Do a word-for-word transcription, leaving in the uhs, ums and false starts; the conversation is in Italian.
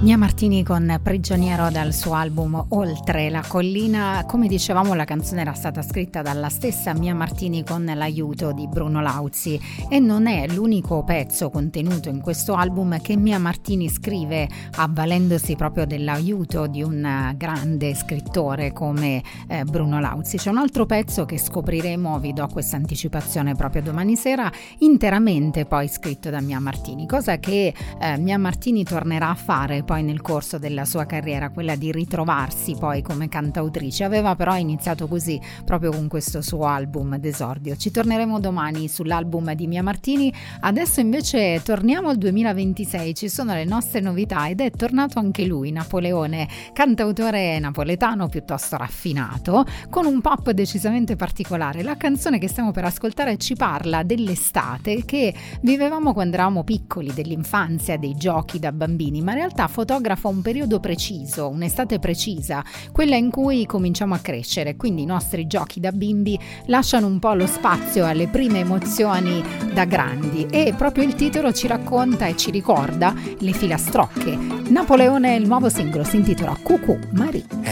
Mia Martini con Prigioniero dal suo album Oltre la collina. Come dicevamo, la canzone era stata scritta dalla stessa Mia Martini con l'aiuto di Bruno Lauzi e non è l'unico pezzo contenuto in questo album che Mia Martini scrive avvalendosi proprio dell'aiuto di un grande scrittore come eh, Bruno Lauzi. C'è un altro pezzo che scopriremo, vi do questa anticipazione proprio domani sera, interamente poi scritto da Mia Martini, cosa che eh, Mia Martini tornerà a fare poi nel corso della sua carriera, quella di ritrovarsi poi come cantautrice. Aveva però iniziato così, proprio con questo suo album d'esordio. Ci torneremo domani sull'album di Mia Martini. Adesso invece torniamo al duemilaventisei, ci sono le nostre novità ed è tornato anche lui, Napoleone, cantautore napoletano piuttosto raffinato, con un pop decisamente particolare. La canzone che stiamo per ascoltare ci parla dell'estate che vivevamo quando eravamo piccoli, dell'infanzia, dei giochi da bambini, ma in realtà fotografa un periodo preciso, un'estate precisa, quella in cui cominciamo a crescere, quindi i nostri giochi da bimbi lasciano un po' lo spazio alle prime emozioni da grandi e proprio il titolo ci racconta e ci ricorda le filastrocche. Napoleone, il nuovo singolo si intitola Cucù Marie.